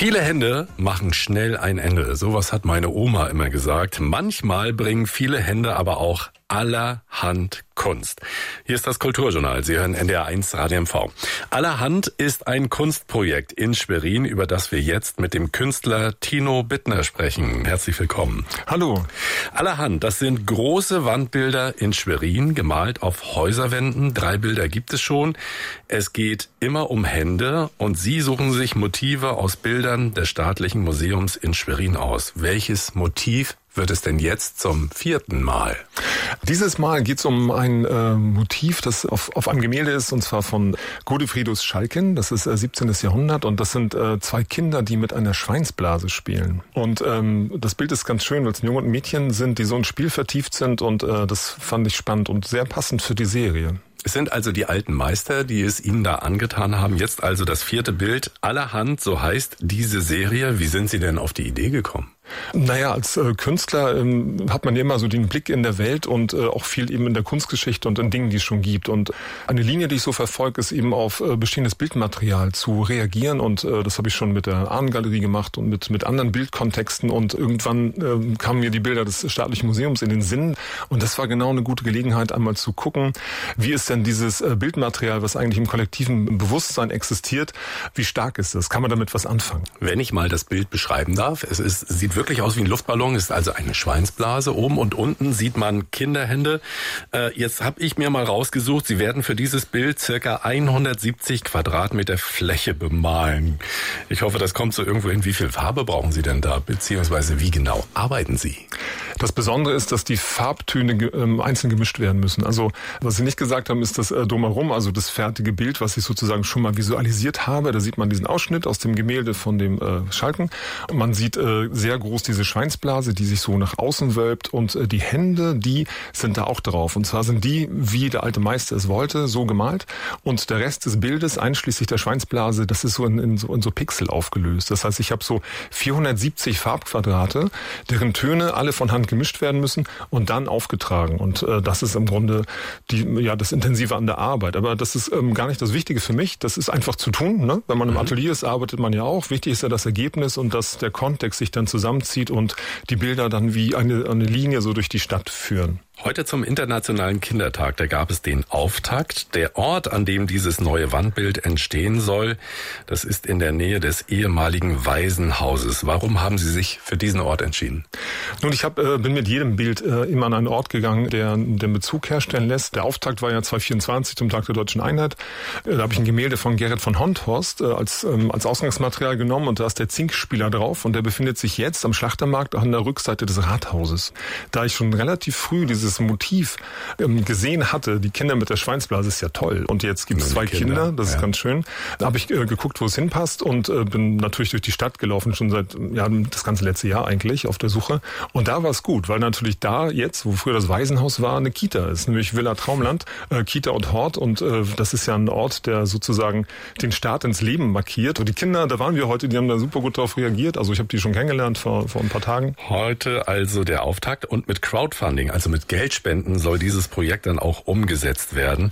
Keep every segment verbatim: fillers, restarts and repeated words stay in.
Viele Hände machen schnell ein Ende. Sowas hat meine Oma immer gesagt. Manchmal bringen viele Hände aber auch allerhand Kunst. Hier ist das Kulturjournal. Sie hören N D R eins Radio M V. Allerhand ist ein Kunstprojekt in Schwerin, über das wir jetzt mit dem Künstler Tino Bittner sprechen. Herzlich willkommen. Hallo. Allerhand, das sind große Wandbilder in Schwerin, gemalt auf Häuserwänden. Drei Bilder gibt es schon. Es geht immer um Hände und Sie suchen sich Motive aus Bildern des Staatlichen Museums in Schwerin aus. Welches Motiv wird es denn jetzt zum vierten Mal? Dieses Mal geht es um ein äh, Motiv, das auf, auf einem Gemälde ist, und zwar von Godefridus Schalcken. Das ist äh, siebzehnten. Jahrhundert und das sind äh, zwei Kinder, die mit einer Schweinsblase spielen. Und ähm, das Bild ist ganz schön, weil es ein Junge und ein Mädchen sind, die so ein Spiel vertieft sind, und äh, das fand ich spannend und sehr passend für die Serie. Es sind also die alten Meister, die es Ihnen da angetan haben. Jetzt also das vierte Bild. Allerhand, so heißt diese Serie. Wie sind Sie denn auf die Idee gekommen? Naja, als äh, Künstler ähm, hat man ja immer so den Blick in der Welt und äh, auch viel eben in der Kunstgeschichte und in Dingen, die es schon gibt. Und eine Linie, die ich so verfolge, ist eben auf äh, bestehendes Bildmaterial zu reagieren. Und äh, das habe ich schon mit der Ahnengalerie gemacht und mit mit anderen Bildkontexten. Und irgendwann äh, kamen mir die Bilder des Staatlichen Museums in den Sinn. Und das war genau eine gute Gelegenheit, einmal zu gucken, wie ist denn dieses äh, Bildmaterial, was eigentlich im kollektiven Bewusstsein existiert, wie stark ist das? Kann man damit was anfangen? Wenn ich mal das Bild beschreiben darf, es ist, sieht wirklich aus wie ein Luftballon, ist also eine Schweinsblase. Oben und unten sieht man Kinderhände. Äh, jetzt habe ich mir mal rausgesucht, Sie werden für dieses Bild circa hundertsiebzig Quadratmeter Fläche bemalen. Ich hoffe, das kommt so irgendwo hin. Wie viel Farbe brauchen Sie denn da? Beziehungsweise wie genau arbeiten Sie? Das Besondere ist, dass die Farbtöne äh, einzeln gemischt werden müssen. Also was Sie nicht gesagt haben, ist das äh, drumherum, also das fertige Bild, was ich sozusagen schon mal visualisiert habe. Da sieht man diesen Ausschnitt aus dem Gemälde von dem äh, Schalcken. Man sieht äh, sehr groß diese Schweinsblase, die sich so nach außen wölbt, und äh, die Hände, die sind da auch drauf. Und zwar sind die, wie der alte Meister es wollte, so gemalt. Und der Rest des Bildes, einschließlich der Schweinsblase, das ist so in, in, so, in so Pixel aufgelöst. Das heißt, ich habe so vierhundertsiebzig Farbquadrate, deren Töne alle von Hand gemischt werden müssen und dann aufgetragen. Und äh, das ist im Grunde die, ja, das Intensive an der Arbeit. Aber das ist ähm, gar nicht das Wichtige für mich. Das ist einfach zu tun. Ne? Wenn man im Atelier ist, arbeitet man ja auch. Wichtig ist ja das Ergebnis und dass der Kontext sich dann zusammenzieht und die Bilder dann wie eine, eine Linie so durch die Stadt führen. Heute zum Internationalen Kindertag, da gab es den Auftakt. Der Ort, an dem dieses neue Wandbild entstehen soll, das ist in der Nähe des ehemaligen Waisenhauses. Warum haben Sie sich für diesen Ort entschieden? Nun, ich hab, äh, bin mit jedem Bild äh, immer an einen Ort gegangen, der den Bezug herstellen lässt. Der Auftakt war ja zweitausendvierundzwanzig zum Tag der Deutschen Einheit. Äh, da habe ich ein Gemälde von Gerrit von Honthorst äh, als, ähm, als Ausgangsmaterial genommen, und da ist der Zinkspieler drauf, und der befindet sich jetzt am Schlachtermarkt an der Rückseite des Rathauses. Da ich schon relativ früh dieses Motiv ähm, gesehen hatte, die Kinder mit der Schweinsblase, ist ja toll. Und jetzt gibt es zwei Kinder, Kinder, das ja. ist ganz schön. Da habe ich äh, geguckt, wo es hinpasst, und äh, bin natürlich durch die Stadt gelaufen, schon seit ja das ganze letzte Jahr eigentlich auf der Suche. Und da war es gut, weil natürlich da jetzt, wo früher das Waisenhaus war, eine Kita ist, nämlich Villa Traumland, äh, Kita und Hort. Und äh, das ist ja ein Ort, der sozusagen den Start ins Leben markiert. Und die Kinder, da waren wir heute, die haben da super gut darauf reagiert. Also ich habe die schon kennengelernt vor, vor ein paar Tagen. Heute also der Auftakt, und mit Crowdfunding, also mit Geldspenden, soll dieses Projekt dann auch umgesetzt werden.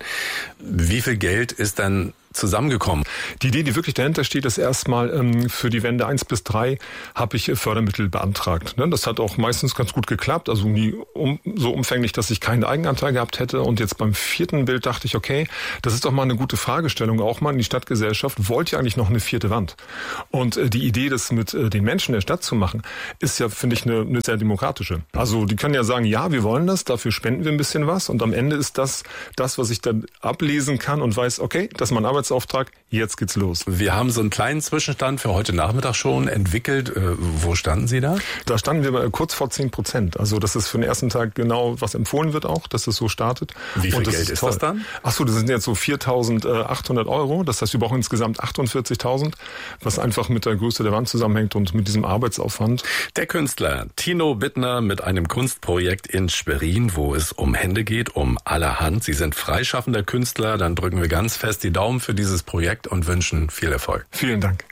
Wie viel Geld ist dann zusammengekommen? Die Idee, die wirklich dahinter steht, ist erstmal ähm, für die Wände eins bis drei habe ich Fördermittel beantragt. Ne? Das hat auch meistens ganz gut geklappt, also nie um, so umfänglich, dass ich keinen Eigenanteil gehabt hätte. Und jetzt beim vierten Bild dachte ich, okay, das ist doch mal eine gute Fragestellung, auch mal in die Stadtgesellschaft. Wollt ihr eigentlich noch eine vierte Wand? Und äh, die Idee, das mit äh, den Menschen der Stadt zu machen, ist ja, finde ich, eine, eine sehr demokratische. Also die können ja sagen, ja, wir wollen das, dafür spenden wir ein bisschen was, und am Ende ist das das, was ich dann ablesen kann und weiß, okay, das ist mein Arbeitsauftrag, jetzt geht's los. Wir haben so einen kleinen Zwischenstand für heute Nachmittag schon entwickelt. Äh, wo standen Sie da? Da standen wir bei kurz vor zehn Prozent. Also das ist für den ersten Tag genau, was empfohlen wird auch, dass es so startet. Wie viel und das Geld ist, ist das dann? Ach so, das sind jetzt so viertausendachthundert Euro. Das heißt, wir brauchen insgesamt achtundvierzigtausend, was einfach mit der Größe der Wand zusammenhängt und mit diesem Arbeitsaufwand. Der Künstler Tino Bittner mit einem Kunstprojekt in Schwerin, wo es um Hände geht, um allerhand. Sie sind freischaffender Künstler. Dann drücken wir ganz fest die Daumen für dieses Projekt und wünschen viel Erfolg. Vielen Dank.